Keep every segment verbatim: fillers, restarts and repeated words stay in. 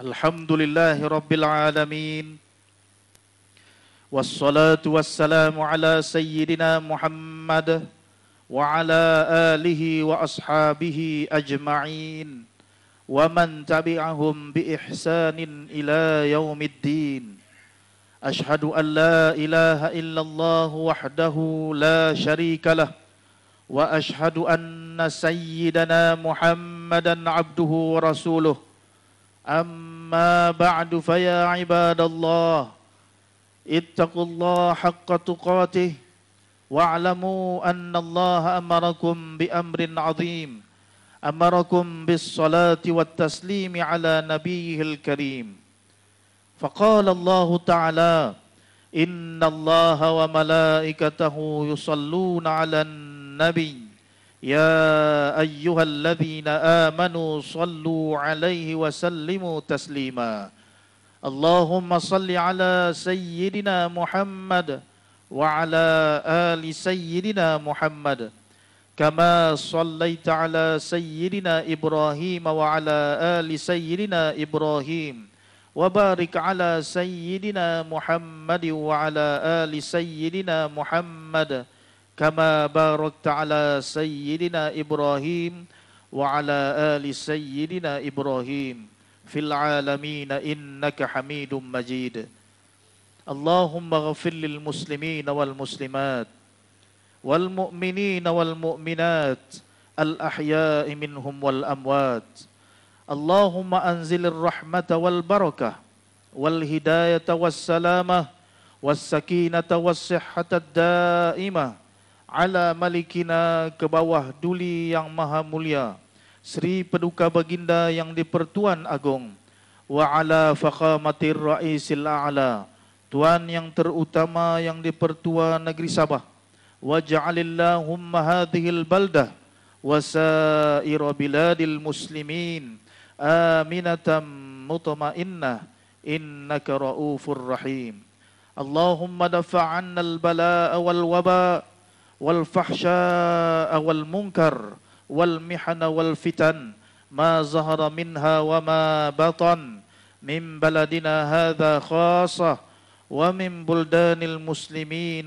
Alhamdulillahi Rabbil Alamin. Wassalatu wassalamu ala Sayyidina Muhammad wa ala alihi wa ashabihi ajma'in wa man tabi'ahum bi ihsanin ila yaumiddin. Ashhadu an la ilaha illallah wahdahu la sharika lah wa ashhadu anna Sayyidana Muhammadan abduhu wa rasuluh. أما بعد فيا عباد الله اتقوا الله حق تقاته واعلموا أن الله أمركم بأمر عظيم أمركم بالصلاة والتسليم على نبيه الكريم فقال الله تعالى إن الله وملائكته يصلون على النبي يا أيها الذين آمنوا صلوا عليه وسلموا تسليما اللهم صل على سيدنا محمد وعلى آل سيدنا محمد كما صليت على سيدنا إبراهيم وعلى آل سيدنا إبراهيم وبارك على سيدنا محمد وعلى آل سيدنا محمد كما باركت على سيدنا إبراهيم وعلى آل سيدنا إبراهيم في العالمين إنك حميد مجيد اللهم اغفر للمسلمين والمسلمات والمؤمنين والمؤمنات الأحياء منهم والأموات اللهم أنزل الرحمة والبركة والهداية والسلامة والسكينة والصحة الدائمة ala malikina, ke bawah duli yang maha mulia Sri Paduka Baginda yang di-Pertuan Agong, wa ala fakhamatir raisil a'la, Tuan yang terutama yang di-Pertua Negeri Sabah, wa ja'alillahumma hadhil baldah wa sa'ira biladil muslimin aminatan mutmainnah innaka raufur rahim. Allahumma dafa'anna al-bala'a wal waba' والفحشاء والمنكر والمحن والفتن ما ظهر منها وما بطن من بلدنا هذا خاصة ومن بلدان المسلمين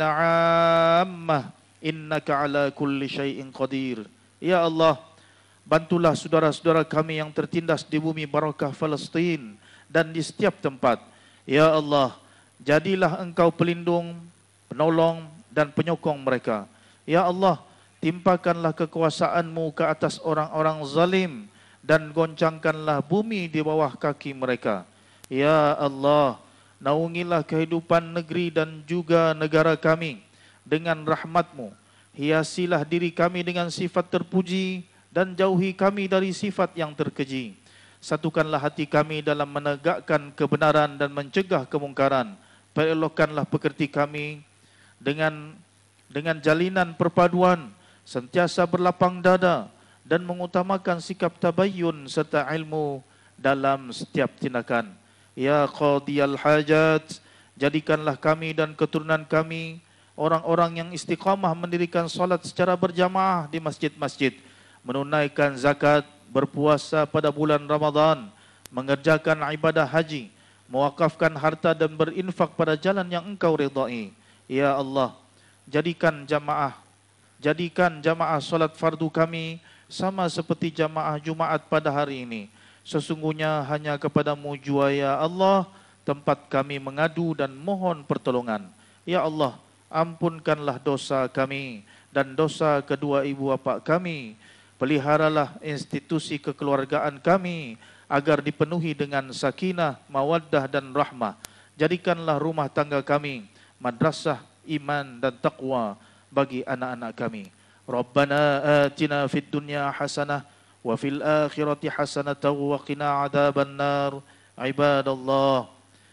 عامة إنك على كل شيء قدير. Ya Allah, bantulah saudara-saudara kami yang tertindas di bumi barakah Palestin dan di setiap tempat. Ya Allah, jadilah Engkau pelindung, penolong dan penyokong mereka. Ya Allah, timpakanlah kekuasaan-Mu ke atas orang-orang zalim dan goncangkanlah bumi di bawah kaki mereka. Ya Allah, naungilah kehidupan negeri dan juga negara kami dengan rahmat-Mu. Hiasilah diri kami dengan sifat terpuji dan jauhi kami dari sifat yang terkeji. Satukanlah hati kami dalam menegakkan kebenaran dan mencegah kemungkaran. Perelokkanlah pekerti kami dengan dengan jalinan perpaduan, sentiasa berlapang dada dan mengutamakan sikap tabayyun serta ilmu dalam setiap tindakan. Ya Qadiyal Hajat, jadikanlah kami dan keturunan kami orang-orang yang istiqamah mendirikan salat secara berjamaah di masjid-masjid, menunaikan zakat, berpuasa pada bulan Ramadan, mengerjakan ibadah haji, mewakafkan harta dan berinfak pada jalan yang Engkau ridai. Ya Allah, Jadikan jamaah, jadikan jamaah solat fardu kami sama seperti jamaah Jumaat pada hari ini. Sesungguhnya hanya kepadamu jua ya Allah tempat kami mengadu dan mohon pertolongan. Ya Allah, ampunkanlah dosa kami dan dosa kedua ibu bapa kami. Peliharalah institusi kekeluargaan kami agar dipenuhi dengan sakinah, mawaddah dan rahmah. Jadikanlah rumah tangga kami madrasah iman dan taqwa bagi anak-anak kami. Rabbana atina fid dunya hasanah wa fil akhirati hasanah wa qina adzaban nar. Ibadallah,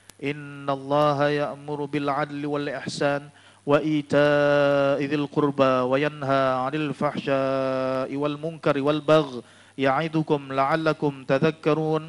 innallaha ya'muru bil 'adli wal ihsan wa ita'i dzil qurba wa yanha 'anil fahsya'i wal munkari wal baghi ya'idukum la'allakum tadhakkarun.